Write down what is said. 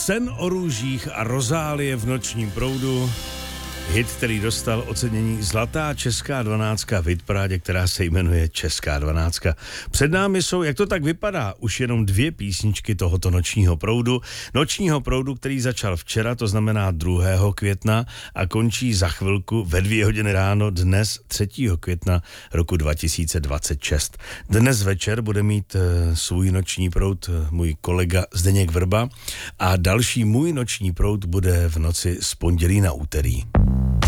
Sen o růžích a rozálie v nočním proudu. Hit, který dostal ocenění Zlatá česká dvanáctka v hitparádě, která se jmenuje Česká dvanáctka. Před námi jsou, jak to tak vypadá, už jenom 2 písničky tohoto nočního proudu. Nočního proudu, který začal včera, to znamená 2. května a končí za chvilku ve 2 hodiny ráno dnes 3. května roku 2026. Dnes večer bude mít svůj noční proud můj kolega Zdeněk Vrba a další můj noční proud bude v noci z pondělí na úterý.